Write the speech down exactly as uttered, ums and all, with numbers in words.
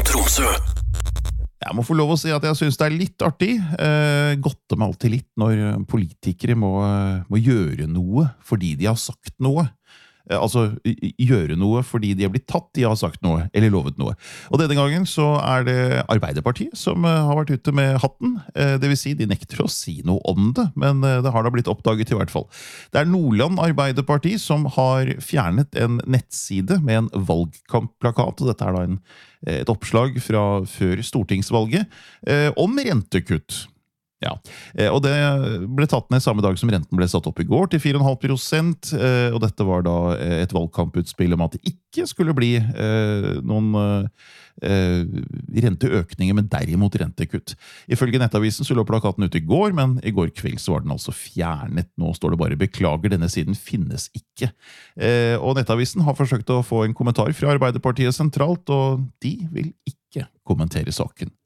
Tromsø. Jeg må få lov å si at jeg synes det er litt artig. Eh, godter meg alltid litt når politikere må, må gjøre noe fordi de har sagt noe. Eh, altså i- gjøre noe fordi de har blitt tatt, de har sagt noe, eller lovet noe. Og denne gangen så er det Arbeiderpartiet som eh, har vært ute med hatten. Eh, det vil si, de nekter å si noe om det, men eh, det har da blitt oppdaget i hvert fall. Det er Nordland Arbeiderparti som har fjernet en nettside med en valgkampplakat, og dette er da en et oppslag fra før stortingsvalget eh, om rentekutt. Ja, eh, og det ble tatt ned samme dag som renten ble satt opp i går til fire komma fem prosent, eh, og dette var da eh, et valgkamputspill om at det ikke skulle bli eh, noen eh, renteøkninger, men derimot rentekutt. Ifølge Nettavisen så lå plakaten ute i går, men i går kveld så var den altså fjernet. Nå står det bare «Beklager, denne siden finnes ikke». Eh, og Nettavisen har forsøkt å få en kommentar fra Arbeiderpartiet sentralt, og de vil ikke kommentere saken.